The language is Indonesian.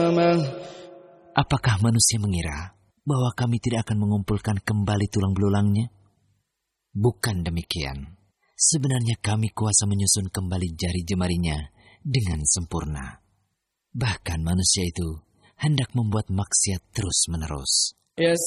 قيامة. Apakah manusia mengira bahwa kami tidak akan mengumpulkan kembali tulang belulangnya? Bukan demikian. Sebenarnya kami kuasa menyusun kembali jari jemarinya dengan sempurna. Bahkan manusia itu hendak membuat maksiat terus-menerus. يسألونك